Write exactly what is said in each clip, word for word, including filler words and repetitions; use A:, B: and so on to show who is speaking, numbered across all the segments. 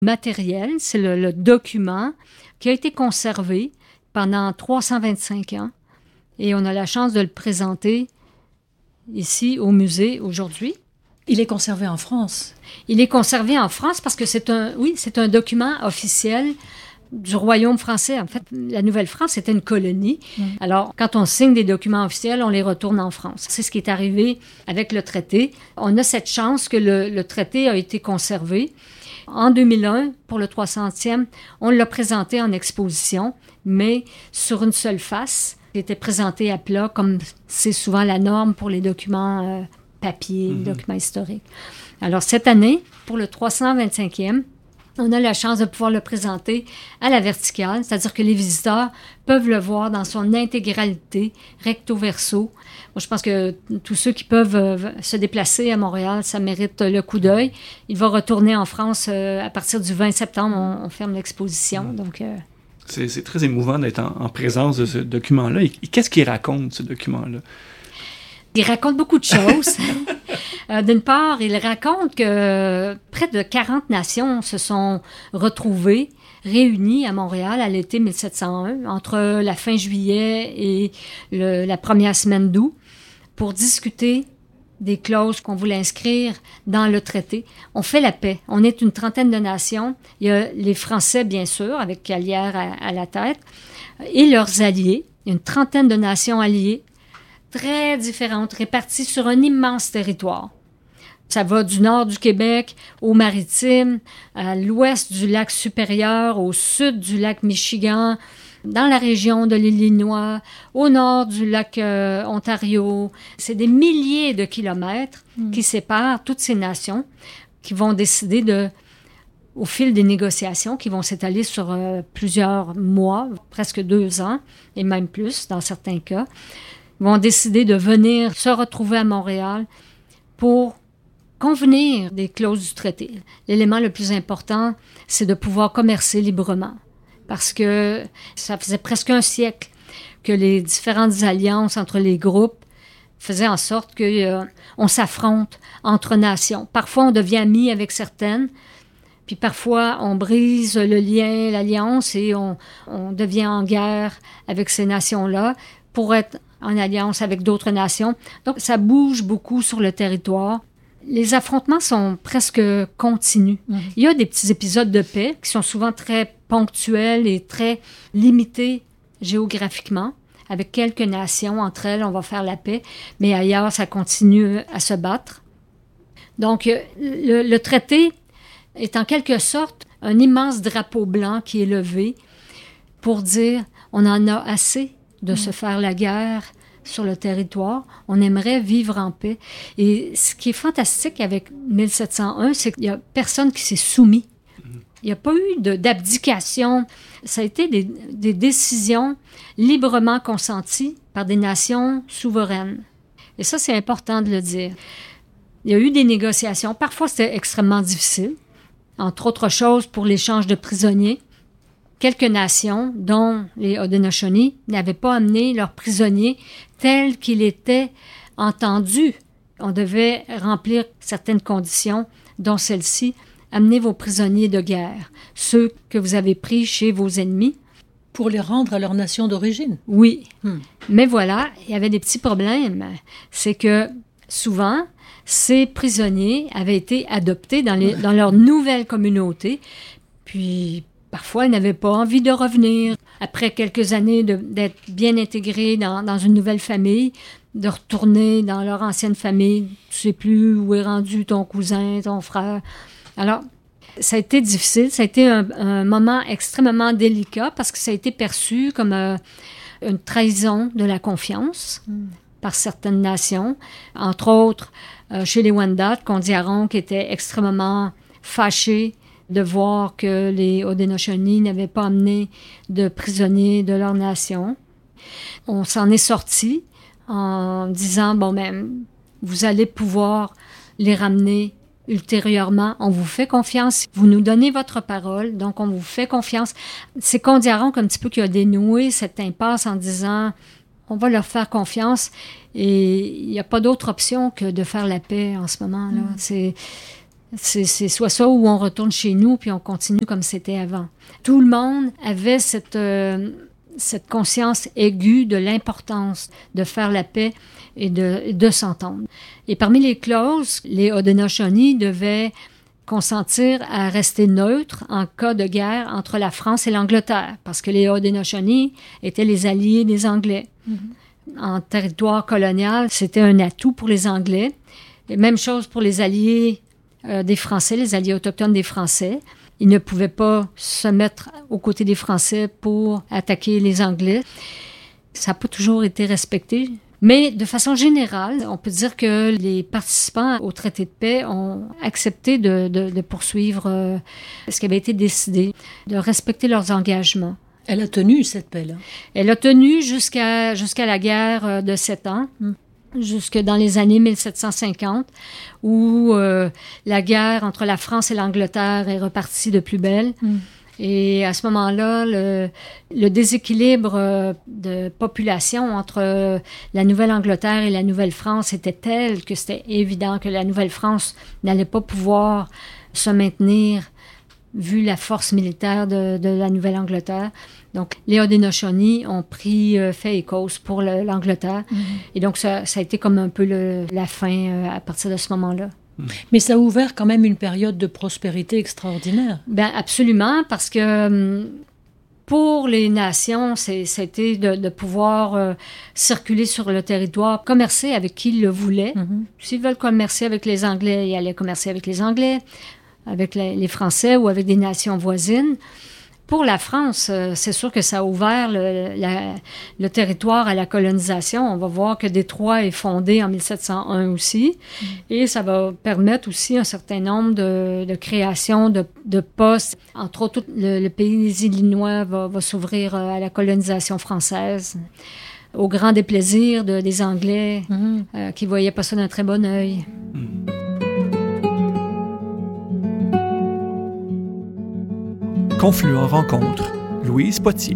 A: matériel, c'est le, le document qui a été conservé pendant trois cent vingt-cinq ans et on a la chance de le présenter ici au musée aujourd'hui.
B: Il est conservé en France.
A: Il est conservé en France parce que c'est un, oui, c'est un document officiel du Royaume français. En fait, la Nouvelle-France était une colonie. Mmh. Alors, quand on signe des documents officiels, on les retourne en France. C'est ce qui est arrivé avec le traité. On a cette chance que le, le traité a été conservé. En deux mille un, pour le trois centième, on l'a présenté en exposition, mais sur une seule face. Il était présenté à plat, comme c'est souvent la norme pour les documents euh, papier, mmh. les documents historiques. Alors, cette année, pour le trois cent vingt-cinquième, on a la chance de pouvoir le présenter à la verticale, c'est-à-dire que les visiteurs peuvent le voir dans son intégralité, recto verso. Moi, je pense que tous ceux qui peuvent euh, se déplacer à Montréal, ça mérite le coup d'œil. Il va retourner en France euh, à partir du vingt septembre. On, on ferme l'exposition. Mmh. Donc, euh...
C: c'est, c'est très émouvant d'être en, en présence de ce document-là. Et, et qu'est-ce qu'il raconte, ce document-là?
A: Il raconte beaucoup de choses. euh, d'une part, il raconte que près de quarante nations se sont retrouvées, réunies à Montréal à l'été mille sept cent un, entre la fin juillet et le, la première semaine d'août, pour discuter des clauses qu'on voulait inscrire dans le traité. On fait la paix. On est une trentaine de nations. Il y a les Français, bien sûr, avec Calière à, à la tête, et leurs alliés. Il y a une trentaine de nations alliées, très différentes, réparties sur un immense territoire. Ça va du nord du Québec aux Maritimes, à l'ouest du lac Supérieur, au sud du lac Michigan, dans la région de l'Illinois, au nord du lac euh, Ontario. C'est des milliers de kilomètres mmh. qui séparent toutes ces nations qui vont décider de, au fil des négociations, qui vont s'étaler sur euh, plusieurs mois, presque deux ans, et même plus dans certains cas, vont décider de venir se retrouver à Montréal pour convenir des clauses du traité. L'élément le plus important, c'est de pouvoir commercer librement. Parce que ça faisait presque un siècle que les différentes alliances entre les groupes faisaient en sorte qu'on euh, s'affronte entre nations. Parfois, on devient amis avec certaines, puis parfois, on brise le lien, l'alliance, et on, on devient en guerre avec ces nations-là pour être en alliance avec d'autres nations. Donc, ça bouge beaucoup sur le territoire. Les affrontements sont presque continus. Mmh. Il y a des petits épisodes de paix qui sont souvent très ponctuels et très limités géographiquement. Avec quelques nations, entre elles, on va faire la paix, mais ailleurs, ça continue à se battre. Donc, le, le traité est en quelque sorte un immense drapeau blanc qui est levé pour dire on en a assez de mmh. se faire la guerre sur le territoire. On aimerait vivre en paix. Et ce qui est fantastique avec mille sept cent un, c'est qu'il n'y a personne qui s'est soumis. Il n'y a pas eu de, d'abdication. Ça a été des, des décisions librement consenties par des nations souveraines. Et ça, c'est important de le dire. Il y a eu des négociations. Parfois, c'était extrêmement difficile. Entre autres choses, pour l'échange de prisonniers. Quelques nations, dont les Haudenosaunee, n'avaient pas amené leurs prisonniers tels qu'il était entendu. On devait remplir certaines conditions, dont celle-ci, amener vos prisonniers de guerre, ceux que vous avez pris chez vos ennemis.
B: Pour les rendre à leur nation d'origine.
A: Oui. Hmm. Mais voilà, il y avait des petits problèmes. C'est que souvent, ces prisonniers avaient été adoptés dans, les, dans leur nouvelle communauté, puis parfois, ils n'avaient pas envie de revenir. Après quelques années de, d'être bien intégrés dans, dans une nouvelle famille, de retourner dans leur ancienne famille. Tu sais plus où est rendu ton cousin, ton frère. Alors, ça a été difficile. Ça a été un, un moment extrêmement délicat parce que ça a été perçu comme euh, une trahison de la confiance mm. par certaines nations. Entre autres, euh, chez les Wendat, Kondiaronk qui était extrêmement fâché de voir que les Haudenosaunee n'avaient pas amené de prisonniers de leur nation. On s'en est sorti en disant, bon, ben, vous allez pouvoir les ramener ultérieurement. On vous fait confiance. Vous nous donnez votre parole, donc on vous fait confiance. C'est Kondiaronk un petit peu qui a dénoué cette impasse en disant, on va leur faire confiance et il n'y a pas d'autre option que de faire la paix en ce moment-là. Mm. C'est... C'est, c'est soit ça ou on retourne chez nous puis on continue comme c'était avant. Tout le monde avait cette, euh, cette conscience aiguë de l'importance de faire la paix et de, de s'entendre. Et parmi les clauses, les Haudenosaunee devaient consentir à rester neutres en cas de guerre entre la France et l'Angleterre, parce que les Haudenosaunee étaient les alliés des Anglais. Mm-hmm. En territoire colonial, c'était un atout pour les Anglais. Et même chose pour les alliés euh, des Français, les alliés autochtones des Français. Ils ne pouvaient pas se mettre aux côtés des Français pour attaquer les Anglais. Ça n'a pas toujours été respecté. Mais de façon générale, on peut dire que les participants au traité de paix ont accepté de, de, de poursuivre euh, ce qui avait été décidé, de respecter leurs engagements.
B: Elle a tenu, cette paix-là.
A: Elle a tenu jusqu'à, jusqu'à la guerre de Sept Ans, mm. jusque dans les années mille sept cent cinquante, où euh, la guerre entre la France et l'Angleterre est repartie de plus belle. Mm. Et à ce moment-là, le, le déséquilibre de population entre la Nouvelle-Angleterre et la Nouvelle-France était tel que c'était évident que la Nouvelle-France n'allait pas pouvoir se maintenir vu la force militaire de, de la Nouvelle-Angleterre. Donc, les Haudenosaunee ont pris euh, fait et cause pour le, l'Angleterre. Mm-hmm. Et donc, ça, ça a été comme un peu le, la fin euh, à partir de ce moment-là.
B: Mais ça a ouvert quand même une période de prospérité extraordinaire.
A: Ben absolument, parce que pour les nations, c'est, c'était de, de pouvoir euh, circuler sur le territoire, commercer avec qui ils le voulaient. Mm-hmm. S'ils veulent commercer avec les Anglais, ils allaient commercer avec les Anglais, avec les, les Français ou avec des nations voisines. Pour la France, euh, c'est sûr que ça a ouvert le, la, le territoire à la colonisation. On va voir que Détroit est fondé en mille sept cent un aussi. Mm. Et ça va permettre aussi un certain nombre de, de créations de, de postes. Entre autres, le, le pays des Illinois va, va s'ouvrir à la colonisation française, au grand déplaisir de, des Anglais mm. euh, qui ne voyaient pas ça d'un très bon œil. Mm.
C: Confluent rencontre, Louise Potier.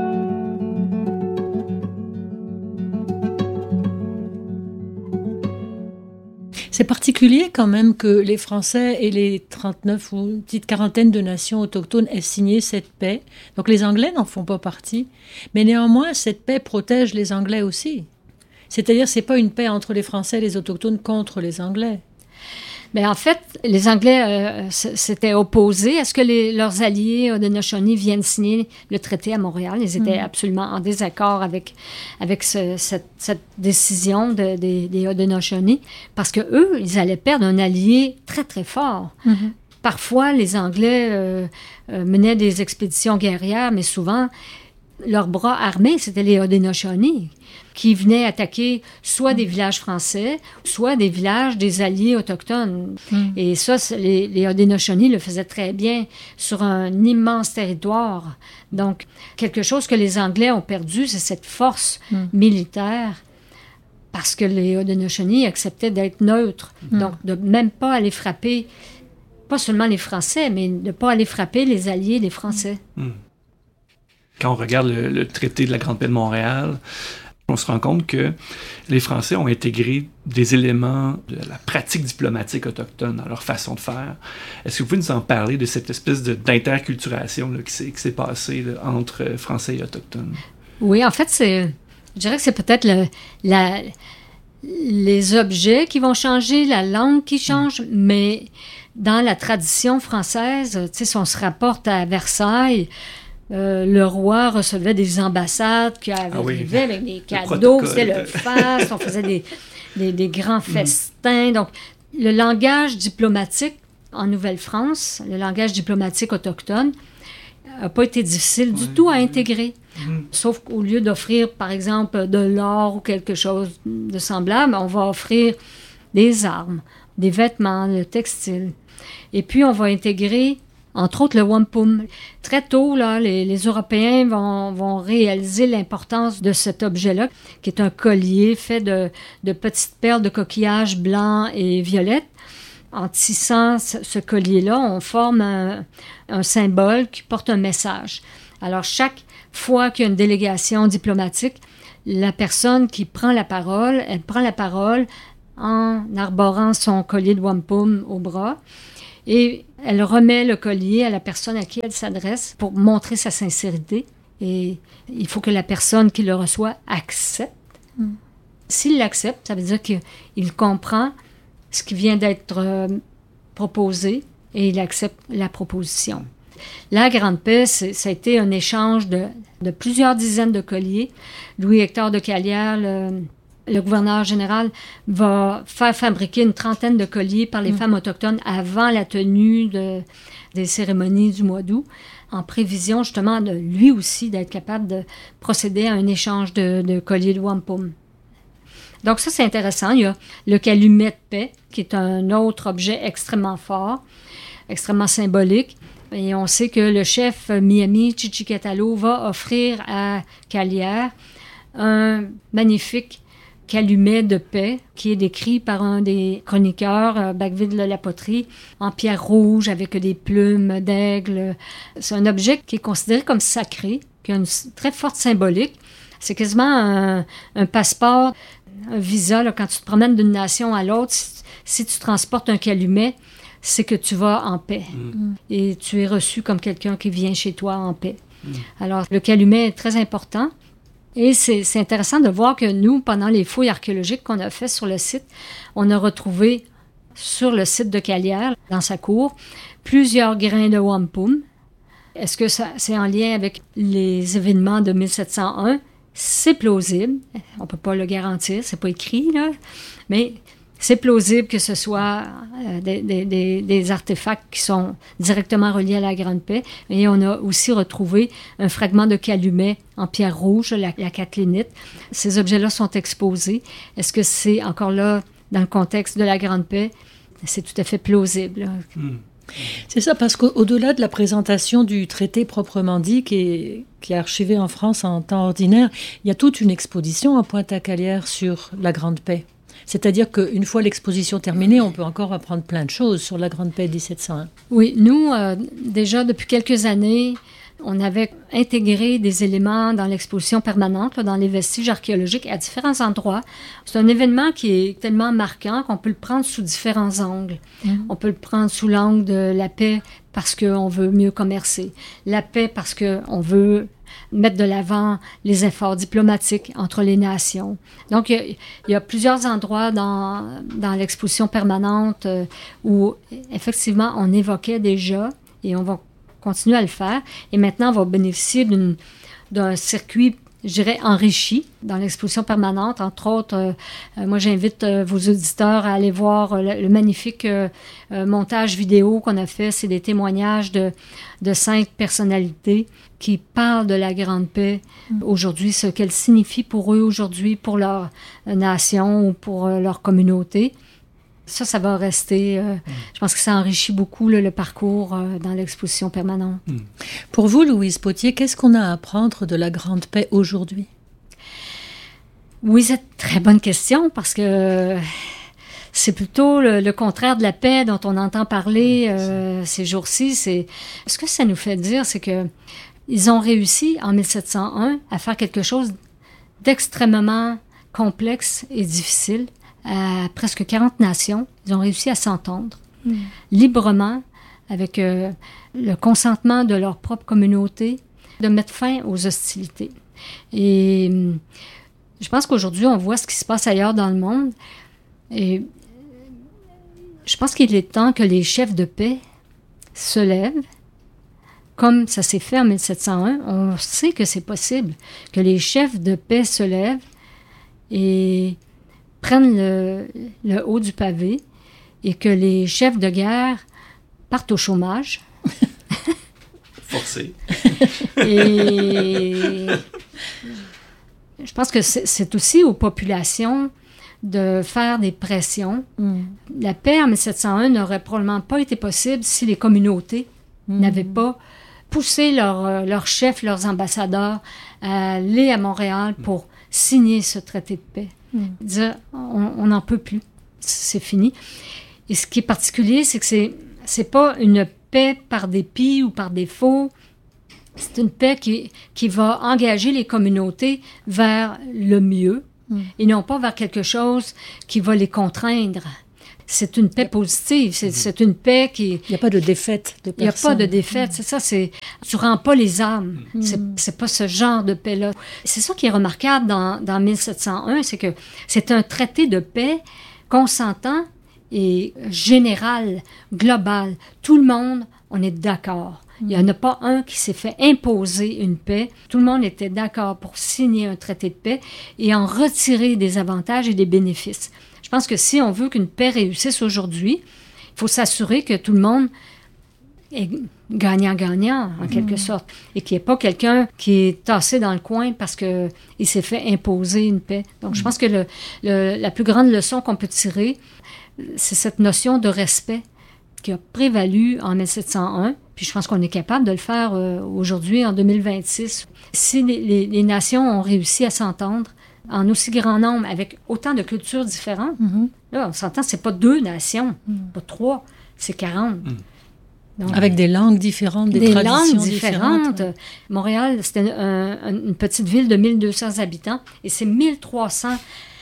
B: C'est particulier quand même que les Français et les trente-neuf ou une petite quarantaine de nations autochtones aient signé cette paix. Donc les Anglais n'en font pas partie. Mais néanmoins, cette paix protège les Anglais aussi. C'est-à-dire, c'est pas une paix entre les Français et les autochtones contre les Anglais.
A: Bien, en fait, les Anglais euh, s'étaient opposés à ce que les, leurs alliés Haudenosaunee viennent signer le traité à Montréal. Ils étaient mmh. absolument en désaccord avec, avec ce, cette, cette décision de, de, des Haudenosaunee parce qu'eux, ils allaient perdre un allié très, très fort. Mmh. Parfois, les Anglais euh, euh, menaient des expéditions guerrières, mais souvent, leurs bras armés, c'était les Haudenosaunee qui venaient attaquer soit des villages français, soit des villages des alliés autochtones. Mm. Et ça, les, les Haudenosaunee le faisaient très bien sur un immense territoire. Donc, quelque chose que les Anglais ont perdu, c'est cette force mm. militaire, parce que les Haudenosaunee acceptaient d'être neutres, mm. donc de même pas aller frapper, pas seulement les Français, mais de ne pas aller frapper les alliés des Français.
C: Mm. Quand on regarde le, le traité de la Grande Paix de Montréal, on se rend compte que les Français ont intégré des éléments de la pratique diplomatique autochtone dans leur façon de faire. Est-ce que vous pouvez nous en parler de cette espèce de, d'interculturation là, qui, s'est, qui s'est passée là, entre Français et Autochtones?
A: Oui, en fait, c'est, je dirais que c'est peut-être le, la, les objets qui vont changer, la langue qui change, mmh. mais dans la tradition française, tu sais, si on se rapporte à Versailles, Euh, le roi recevait des ambassades qui arrivaient ah oui. avec des cadeaux, c'était le faste, on faisait des, des, des grands festins. Mm. Donc, le langage diplomatique en Nouvelle-France, le langage diplomatique autochtone, n'a pas été difficile du oui. tout à intégrer. Mm. Sauf qu'au lieu d'offrir, par exemple, de l'or ou quelque chose de semblable, on va offrir des armes, des vêtements, le textile. Et puis, on va intégrer entre autres le wampum. Très tôt, là, les, les Européens vont, vont réaliser l'importance de cet objet-là, qui est un collier fait de, de petites perles de coquillages blancs et violettes. En tissant ce, ce collier-là, on forme un, un symbole qui porte un message. Alors, chaque fois qu'il y a une délégation diplomatique, la personne qui prend la parole, elle prend la parole en arborant son collier de wampum au bras. Et elle remet le collier à la personne à qui elle s'adresse pour montrer sa sincérité. Et il faut que la personne qui le reçoit accepte. Mm. S'il l'accepte, ça veut dire qu'il comprend ce qui vient d'être euh, proposé et il accepte la proposition. La Grande Paix, ça a été un échange de, de plusieurs dizaines de colliers. Louis-Hector de Calière, le, le gouverneur général, va faire fabriquer une trentaine de colliers par les mmh. femmes autochtones avant la tenue de, des cérémonies du mois d'août, en prévision justement de lui aussi d'être capable de procéder à un échange de, de colliers de wampum. Donc ça, c'est intéressant. Il y a le calumet de paix, qui est un autre objet extrêmement fort, extrêmement symbolique. Et on sait que le chef Miami Chichikatalo va offrir à Calière un magnifique calumet de paix qui est décrit par un des chroniqueurs, Bacville de la Poterie, en pierre rouge avec des plumes d'aigle. C'est un objet qui est considéré comme sacré, qui a une très forte symbolique. C'est quasiment un, un passeport, un visa, là, quand tu te promènes d'une nation à l'autre. Si, si tu transportes un calumet, c'est que tu vas en paix. Mm. Et tu es reçu comme quelqu'un qui vient chez toi en paix. Mm. Alors, le calumet est très important. Et c'est, c'est intéressant de voir que nous, pendant les fouilles archéologiques qu'on a faites sur le site, on a retrouvé sur le site de Calière, dans sa cour, plusieurs grains de wampum. Est-ce que ça, c'est en lien avec les événements de mille sept cent un? C'est plausible. On ne peut pas le garantir, c'est pas écrit, là. Mais c'est plausible que ce soit euh, des, des, des, des artefacts qui sont directement reliés à la Grande Paix. Et on a aussi retrouvé un fragment de calumet en pierre rouge, la, la catlinite. Ces objets-là sont exposés. Est-ce que c'est encore là, dans le contexte de la Grande Paix? C'est tout à fait plausible.
B: Mm. C'est ça, parce qu'au-delà de la présentation du traité proprement dit, qui est, qui est archivé en France en temps ordinaire, il y a toute une exposition à Pointe-à-Calière sur la Grande Paix. C'est-à-dire qu'une fois l'exposition terminée, on peut encore apprendre plein de choses sur la Grande Paix dix-sept cent un.
A: Oui, nous, euh, déjà depuis quelques années, on avait intégré des éléments dans l'exposition permanente, là, dans les vestiges archéologiques à différents endroits. C'est un événement qui est tellement marquant qu'on peut le prendre sous différents angles. Mmh. On peut le prendre sous l'angle de la paix parce qu'on veut mieux commercer, la paix parce qu'on veut mettre de l'avant les efforts diplomatiques entre les nations. Donc, il y a, il y a plusieurs endroits dans, dans l'exposition permanente euh, où, effectivement, on évoquait déjà, et on va continuer à le faire, et maintenant, on va bénéficier d'une, d'un circuit, je dirais, enrichi dans l'exposition permanente. Entre autres, euh, moi, j'invite euh, vos auditeurs à aller voir euh, le, le magnifique euh, euh, montage vidéo qu'on a fait. C'est des témoignages de, de cinq personnalités qui parlent de la Grande Paix mmh. aujourd'hui, ce qu'elle signifie pour eux aujourd'hui, pour leur euh, nation ou pour euh, leur communauté. Ça, ça va rester... Euh, mmh. Je pense que ça enrichit beaucoup là, le parcours euh, dans l'exposition permanente. Mmh.
B: Pour vous, Louise Potier, qu'est-ce qu'on a à apprendre de la Grande Paix aujourd'hui?
A: Oui, c'est une très bonne question parce que c'est plutôt le, le contraire de la paix dont on entend parler euh, ces jours-ci. C'est, ce que ça nous fait dire, c'est que ils ont réussi en mille sept cent un à faire quelque chose d'extrêmement complexe et difficile. À presque quarante nations, ils ont réussi à s'entendre mmh. librement, avec euh, le consentement de leur propre communauté, de mettre fin aux hostilités. Et euh, je pense qu'aujourd'hui, on voit ce qui se passe ailleurs dans le monde. Et je pense qu'il est temps que les chefs de paix se lèvent, comme ça s'est fait en mille sept cent un. On sait que c'est possible, que les chefs de paix se lèvent et prennent le, le haut du pavé et que les chefs de guerre partent au chômage.
C: Forcé.
A: Et je pense que c'est, c'est aussi aux populations de faire des pressions. Mm. La paix en mille sept cent un n'aurait probablement pas été possible si les communautés mm. n'avaient pas poussé leurs leur chefs, leurs ambassadeurs à aller à Montréal mm. pour signer ce traité de paix. Mm. Dire, on n'en peut plus, c'est fini. Et ce qui est particulier, c'est que c'est, c'est pas une paix par dépit ou par défaut, c'est une paix qui, qui va engager les communautés vers le mieux mm. et non pas vers quelque chose qui va les contraindre. c'est une paix positive. C'est, c'est une paix qui...
B: Il n'y a pas de défaite de personne.
A: Il n'y a pas de défaite, c'est ça. C'est, tu rends pas les âmes.
B: Mm.
A: C'est, c'est pas ce genre de paix-là. C'est ça qui est remarquable dans, dans mille sept cent un, c'est que c'est un traité de paix consentant et général, global. Tout le monde, on est d'accord. Il n'y en a pas un qui s'est fait imposer une paix. Tout le monde était d'accord pour signer un traité de paix et en retirer des avantages et des bénéfices. Je pense que si on veut qu'une paix réussisse aujourd'hui, il faut s'assurer que tout le monde est gagnant-gagnant, en quelque mmh. sorte, et qu'il n'y ait pas quelqu'un qui est tassé dans le coin parce qu'il s'est fait imposer une paix. Donc, mmh. je pense que le, le, la plus grande leçon qu'on peut tirer, c'est cette notion de respect qui a prévalu en mille sept cent un, puis je pense qu'on est capable de le faire euh, aujourd'hui, en deux mille vingt-six. Si les, les, les nations ont réussi à s'entendre en aussi grand nombre, avec autant de cultures différentes, mm-hmm. là, on s'entend, c'est pas deux nations, mm. pas trois, c'est quarante. Mm.
B: Donc, avec des langues différentes, des,
A: des
B: traditions
A: langues différentes. différentes. Ouais. Montréal, c'était un, un, une petite ville de mille deux cents habitants, et c'est mille trois cents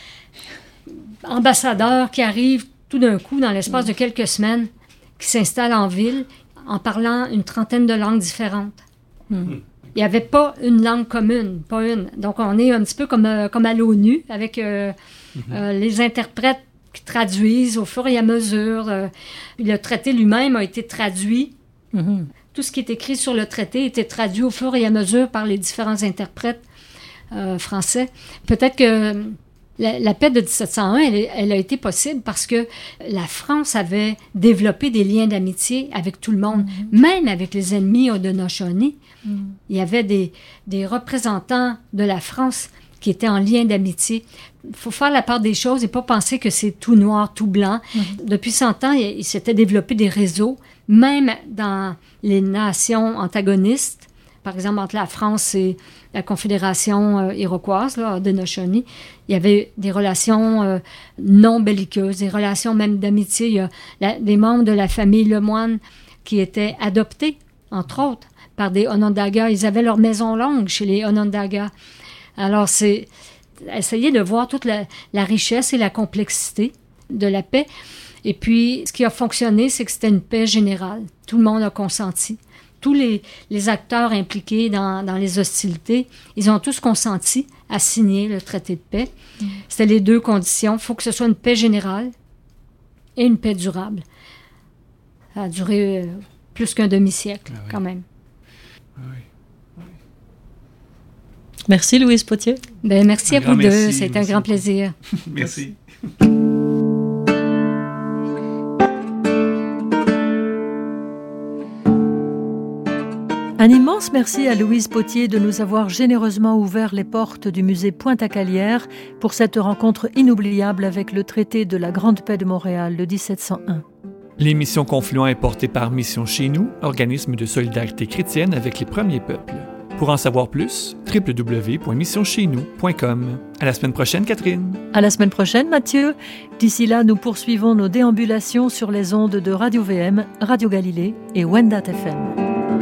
A: ambassadeurs qui arrivent tout d'un coup, dans l'espace mm. de quelques semaines, qui s'installent en ville en parlant une trentaine de langues différentes. Mm. Il n'y avait pas une langue commune, pas une. Donc, on est un petit peu comme, euh, comme à l'ONU, avec euh, mm-hmm. euh, les interprètes qui traduisent au fur et à mesure. Euh, le traité lui-même a été traduit. Mm-hmm. Tout ce qui est écrit sur le traité était traduit au fur et à mesure par les différents interprètes euh, français. Peut-être que La, la paix de dix-sept cent un, elle, elle a été possible parce que la France avait développé des liens d'amitié avec tout le monde, mm-hmm. même avec les ennemis Haudenosaunee. Mm-hmm. Il y avait des, des représentants de la France qui étaient en lien d'amitié. Il faut faire la part des choses et pas penser que c'est tout noir, tout blanc. Mm-hmm. Depuis cent ans, il, il s'était développé des réseaux, même dans les nations antagonistes. Par exemple, entre la France et la Confédération euh, iroquoise, là, Haudenosaunee, il y avait des relations euh, non belliqueuses, des relations même d'amitié. Il y a la, des membres de la famille Lemoine qui étaient adoptés, entre autres, par des Onondaga. Ils avaient leur maison longue chez les Onondaga. Alors, c'est essayer de voir toute la, la richesse et la complexité de la paix. Et puis, ce qui a fonctionné, c'est que c'était une paix générale. Tout le monde a consenti. Tous les, les acteurs impliqués dans, dans les hostilités, ils ont tous consenti à signer le traité de paix. Mmh. C'était les deux conditions. Il faut que ce soit une paix générale et une paix durable. Ça a duré euh, plus qu'un demi-siècle, ah oui. quand même.
C: Ah oui. Ah oui.
B: Merci, Louise Potier.
A: Ben, merci un à vous merci, deux. C'était un grand plaisir.
C: Merci.
B: Un immense merci à Louise Potier de nous avoir généreusement ouvert les portes du musée Pointe-à-Calière pour cette rencontre inoubliable avec le traité de la Grande Paix de Montréal de dix-sept cent un.
D: L'émission Confluent est portée par Mission Chez Nous, organisme de solidarité chrétienne avec les premiers peuples. Pour en savoir plus, w w w point mission chez nous point com. À la semaine prochaine, Catherine.
B: À la semaine prochaine, Mathieu. D'ici là, nous poursuivons nos déambulations sur les ondes de Radio V M, Radio Galilée et Wendat F M.